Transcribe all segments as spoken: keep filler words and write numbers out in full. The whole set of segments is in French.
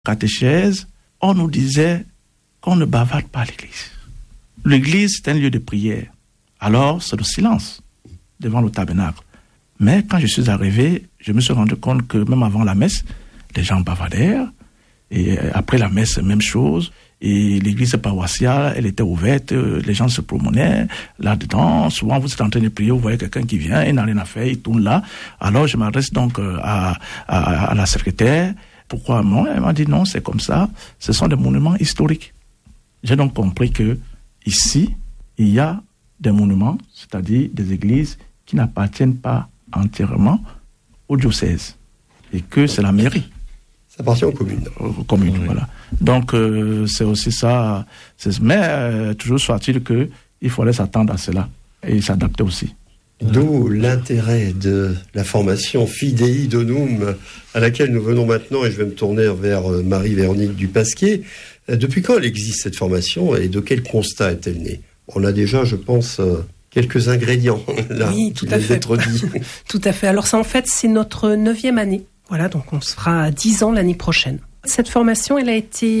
catéchèse, on nous disait qu'on ne bavarde pas à l'église. L'église, c'est un lieu de prière. Alors, c'est le silence devant le tabernacle. Mais quand je suis arrivé, je me suis rendu compte que même avant la messe, les gens bavardèrent. Et après la messe, même chose. Et l'église paroissiale, elle était ouverte, les gens se promenaient là-dedans. Souvent, vous êtes en train de prier, vous voyez quelqu'un qui vient, il n'a rien à faire, il tourne là. Alors, je m'adresse donc à, à, à la secrétaire. Pourquoi non? Elle m'a dit non, c'est comme ça. Ce sont des monuments historiques. J'ai donc compris que ici, il y a des monuments, c'est-à-dire des églises qui n'appartiennent pas entièrement au diocèse. Et que c'est la mairie. Ça appartient aux communes. Aux communes, oui. Voilà. Donc, euh, c'est aussi ça. C'est, mais euh, toujours soit-il qu'il fallait s'attendre à cela et s'adapter aussi. D'où l'intérêt de la formation Fidei Donum à laquelle nous venons maintenant, et je vais me tourner vers Marie-Véronique Dupasquier. Depuis quand elle existe cette formation et de quel constat est-elle née? On a déjà, je pense, quelques ingrédients là, oui, tout qui à viennent fait. d'être dits. Tout à fait. Alors ça, en fait, c'est notre neuvième année. Voilà, donc on sera à dix ans l'année prochaine. Cette formation, elle a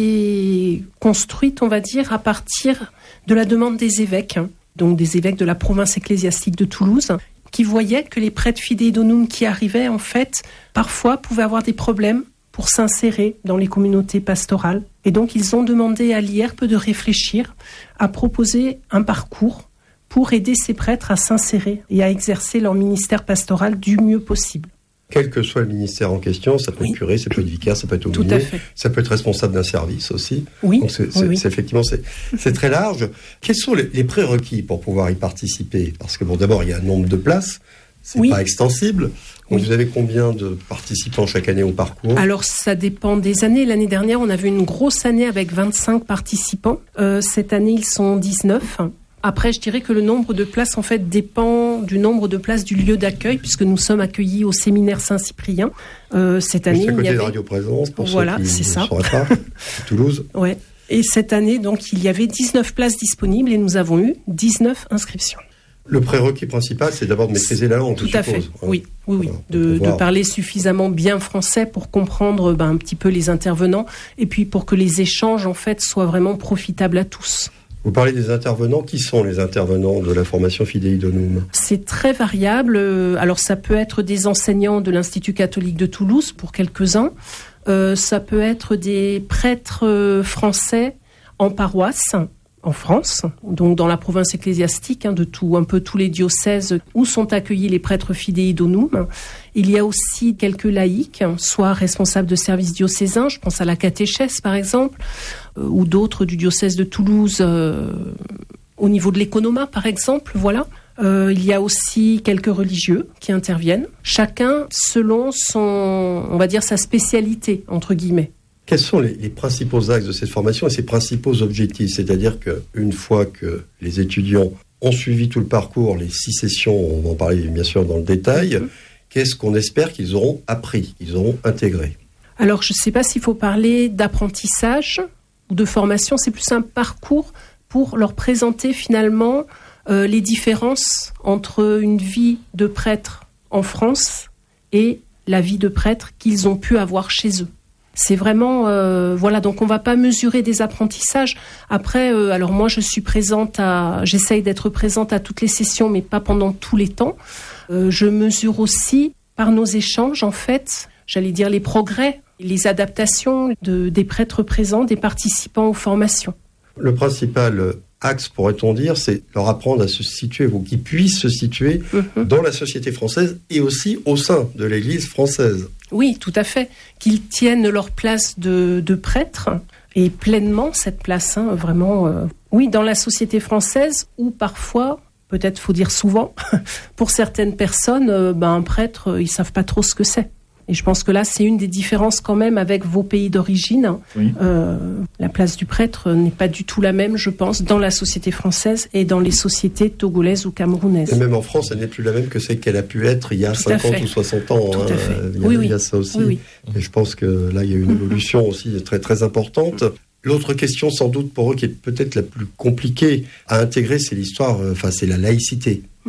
été construite, on va dire, à partir de la demande des évêques, hein, donc des évêques de la province ecclésiastique de Toulouse, qui voyaient que les prêtres Fidei Donum qui arrivaient, en fait, parfois pouvaient avoir des problèmes pour s'insérer dans les communautés pastorales. Et donc, ils ont demandé à l'I R P de réfléchir, à proposer un parcours pour aider ces prêtres à s'insérer et à exercer leur ministère pastoral du mieux possible. Quel que soit le ministère en question, ça peut oui. être curé, ça peut être vicaire, ça peut être aumônier, ça peut être responsable d'un service aussi. Oui. Donc c'est, oui, c'est, oui. c'est effectivement c'est, c'est très large. Quels sont les, les prérequis pour pouvoir y participer? Parce que bon, d'abord il y a un nombre de places, c'est oui. pas extensible. Donc oui. vous avez combien de participants chaque année au parcours? Alors ça dépend des années. L'année dernière, on avait une grosse année avec vingt-cinq participants. Euh, cette année, ils sont dix-neuf. Après, je dirais que le nombre de places, en fait, dépend du nombre de places du lieu d'accueil, puisque nous sommes accueillis au séminaire Saint-Cyprien. Euh, cette année, Juste à côté il y avait... de Radio Présence, pour voilà, ceux qui c'est ne ça. sauraient pas, à Toulouse. Ouais. Et cette année, donc, il y avait dix-neuf places disponibles et nous avons eu dix-neuf inscriptions. Le prérequis principal, c'est d'abord de maîtriser la langue, Tout je à suppose. fait, hein. oui, oui, oui. Voilà, de, pouvoir... de parler suffisamment bien français pour comprendre ben, un petit peu les intervenants et puis pour que les échanges, en fait, soient vraiment profitables à tous. Vous parlez des intervenants. Qui sont les intervenants de la formation Fidei Donum? C'est très variable. Alors, ça peut être des enseignants de l'Institut catholique de Toulouse, pour quelques-uns. Euh, ça peut être des prêtres français en paroisse, en France, donc dans la province ecclésiastique, hein, de tout, un peu tous les diocèses où sont accueillis les prêtres Fidei Donum. Il y a aussi quelques laïcs, soit responsables de services diocésains, je pense à la catéchèse par exemple, euh, ou d'autres du diocèse de Toulouse, euh, au niveau de l'économat par exemple, voilà. Euh, il y a aussi quelques religieux qui interviennent, chacun selon son, on va dire, sa spécialité, entre guillemets. Quels sont les, les principaux axes de cette formation et ses principaux objectifs? C'est-à-dire qu'une fois que les étudiants ont suivi tout le parcours, les six sessions, on va en parler bien sûr dans le détail, mmh. qu'est-ce qu'on espère qu'ils auront appris, qu'ils auront intégré? Alors, je ne sais pas s'il faut parler d'apprentissage ou de formation, c'est plus un parcours pour leur présenter finalement euh, les différences entre une vie de prêtre en France et la vie de prêtre qu'ils ont pu avoir chez eux. C'est vraiment, euh, voilà, donc on va pas mesurer des apprentissages. Après, euh, alors moi je suis présente à, j'essaye d'être présente à toutes les sessions, mais pas pendant tous les temps. Euh, je mesure aussi par nos échanges, en fait, j'allais dire les progrès, les adaptations de, des prêtres présents, des participants aux formations. Le principal axe, pourrait-on dire, c'est leur apprendre à se situer, ou qu'ils puissent se situer mmh. dans la société française et aussi au sein de l'Église française. Oui, tout à fait. Qu'ils tiennent leur place de, de prêtre et pleinement cette place, hein, vraiment, euh, oui, dans la société française où parfois, peut-être faut dire souvent, pour certaines personnes, euh, ben, un prêtre, ils savent pas trop ce que c'est. Et je pense que là, c'est une des différences quand même avec vos pays d'origine. Oui. Euh, la place du prêtre n'est pas du tout la même, je pense, dans la société française et dans les sociétés togolaises ou camerounaises. Et même en France, elle n'est plus la même que celle qu'elle a pu être il y a tout cinquante ou soixante ans. Tout hein. à fait. Il y a, oui, il y a oui. ça aussi. Oui, oui. Et je pense que là, il y a une évolution aussi très, très importante. L'autre question, sans doute, pour eux, qui est peut-être la plus compliquée à intégrer, c'est l'histoire, enfin, c'est la laïcité. Mm-hmm.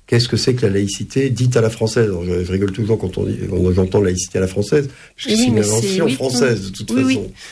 Qu'est-ce que c'est que la laïcité dite à la française? Alors, je, je rigole toujours quand on dit, quand j'entends laïcité à la française, parce que oui, c'est une invention oui, française, de toute oui, façon. Oui.